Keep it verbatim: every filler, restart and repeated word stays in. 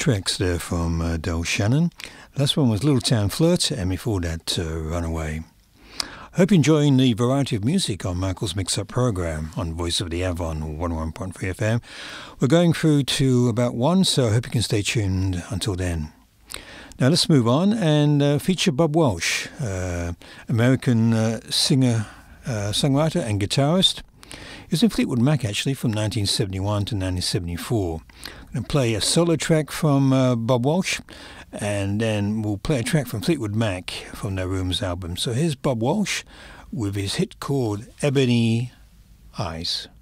tracks there from uh, Del Shannon. Last one was Little Town Flirt, and before that, uh, Runaway. Hope you're enjoying the variety of music on Michael's Mix-Up program on Voice of the Avon, one oh one point three F M. We're going through to about one, so I hope you can stay tuned until then. Now let's move on and uh, feature Bob Welch, uh, American uh, singer, uh, songwriter and guitarist. He was in Fleetwood Mac actually from nineteen seventy-one to nineteen seventy-four. I'm going to play a solo track from uh, Bob Welch, and then we'll play a track from Fleetwood Mac from their Rooms album. So here's Bob Welch with his hit called Ebony Eyes.